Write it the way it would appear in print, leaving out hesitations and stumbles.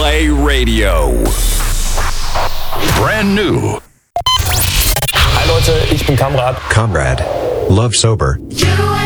Play Radio. Brand new. Hi Leute, ich bin Kamrad. Comrade. Love Sober.